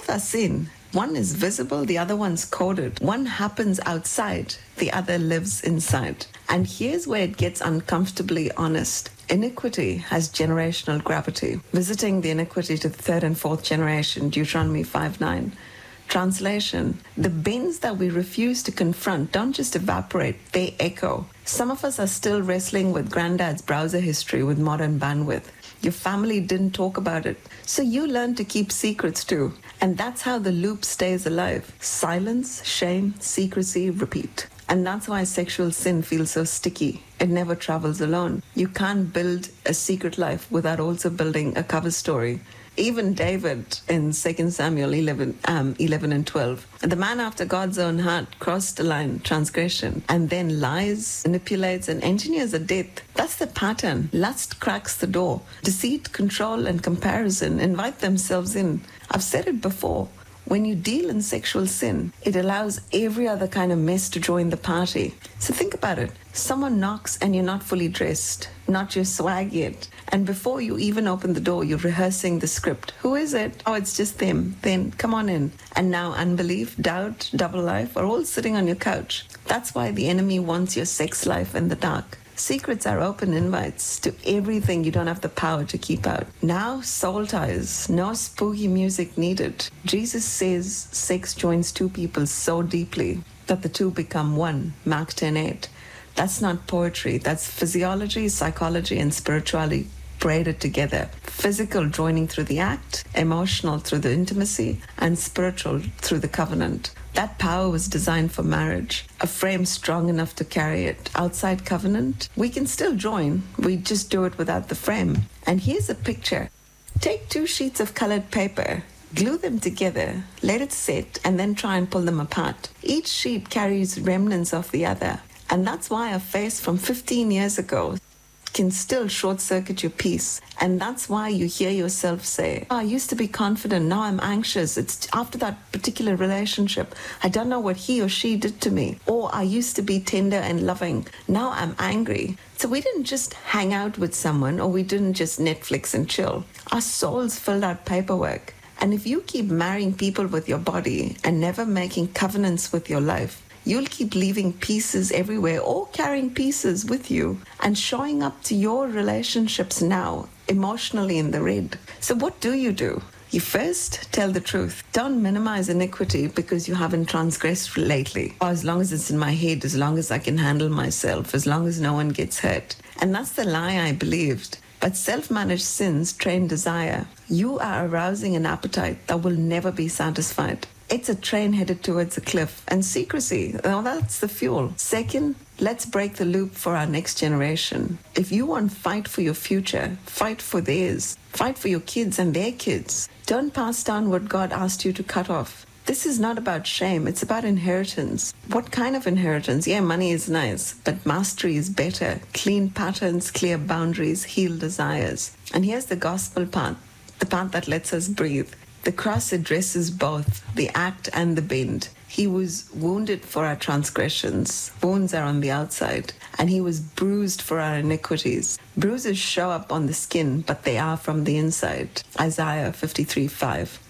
Both are seen. One is visible, the other one's coded. One happens outside, the other lives inside. And here's where it gets uncomfortably honest. Iniquity has generational gravity. Visiting the iniquity to the third and fourth generation, Deuteronomy 5:9. Translation, the bends that we refuse to confront don't just evaporate, they echo. Some of us are still wrestling with granddad's browser history with modern bandwidth. Your family didn't talk about it, so you learn to keep secrets too. And that's how the loop stays alive. Silence, shame, secrecy, repeat. And that's why sexual sin feels so sticky. It never travels alone. You can't build a secret life without also building a cover story. Even David in 2 Samuel 11 and 12, the man after God's own heart crossed a line, transgression, and then lies, manipulates, and engineers a death. That's the pattern. Lust cracks the door. Deceit, control, and comparison invite themselves in. I've said it before. When you deal in sexual sin, it allows every other kind of mess to join the party. So think about it. Someone knocks and you're not fully dressed, not your swag yet. And before you even open the door, you're rehearsing the script. Who is it? Oh, it's just them. Then come on in. And now unbelief, doubt, double life are all sitting on your couch. That's why the enemy wants your sex life in the dark. Secrets are open invites to everything you don't have the power to keep out. Now, soul ties, no spooky music needed. Jesus says sex joins two people so deeply that the two become one, Mark 10:8. That's not poetry, that's physiology, psychology, and spirituality braided together. Physical joining through the act, emotional through the intimacy, and spiritual through the covenant. That power was designed for marriage, a frame strong enough to carry it. Outside covenant, we can still join, we just do it without the frame. And here's a picture. Take 2 sheets of colored paper, glue them together, let it set, and then try and pull them apart. Each sheet carries remnants of the other. And that's why a face from 15 years ago can still short-circuit your peace. And that's why you hear yourself say, oh, I used to be confident, now I'm anxious. It's after that particular relationship. I don't know what he or she did to me. Or I used to be tender and loving. Now I'm angry. So we didn't just hang out with someone, or we didn't just Netflix and chill. Our souls filled out paperwork. And if you keep marrying people with your body and never making covenants with your life, you'll keep leaving pieces everywhere or carrying pieces with you and showing up to your relationships now emotionally in the red. So what do? You first tell the truth. Don't minimize iniquity because you haven't transgressed lately. Or as long as it's in my head, as long as I can handle myself, as long as no one gets hurt. And that's the lie I believed. But self-managed sins train desire. You are arousing an appetite that will never be satisfied. It's a train headed towards a cliff. And secrecy, well, that's the fuel. Second, let's break the loop for our next generation. If you want to fight for your future, fight for theirs. Fight for your kids and their kids. Don't pass down what God asked you to cut off. This is not about shame, it's about inheritance. What kind of inheritance? Yeah, money is nice, but mastery is better. Clean patterns, clear boundaries, heal desires. And here's the gospel part, the part that lets us breathe. The cross addresses both the act and the bend. He was wounded for our transgressions. Wounds are on the outside. And he was bruised for our iniquities. Bruises show up on the skin, but they are from the inside. Isaiah 53:5.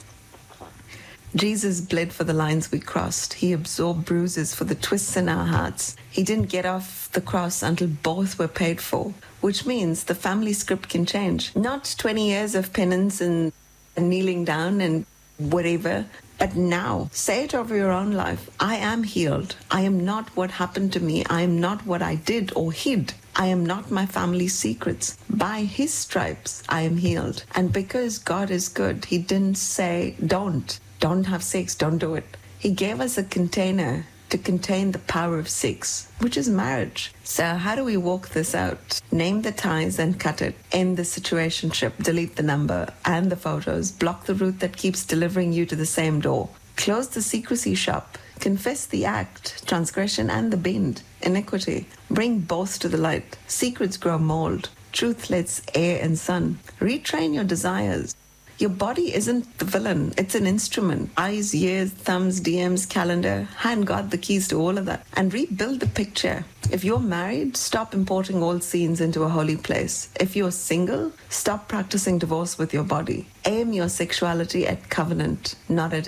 Jesus bled for the lines we crossed. He absorbed bruises for the twists in our hearts. He didn't get off the cross until both were paid for, which means the family script can change. Not 20 years of penance and kneeling down and whatever, but now say it over your own life. I am healed. I am not what happened to me. I am not what I did or hid. I am not my family's secrets. By his stripes, I am healed. And because God is good, he didn't say, don't have sex, don't do it. He gave us a container to contain the power of sex, which is marriage. So how do we walk this out? Name the ties and cut it. End the situationship, delete the number and the photos, block the route that keeps delivering you to the same door. Close the secrecy shop, confess the act, transgression and the bend, iniquity. Bring both to the light. Secrets grow mold. Truth lets air and sun. Retrain your desires. Your body isn't the villain. It's an instrument. Eyes, ears, thumbs, DMs, calendar. Hand God the keys to all of that. And rebuild the picture. If you're married, stop importing old scenes into a holy place. If you're single, stop practicing divorce with your body. Aim your sexuality at covenant, not at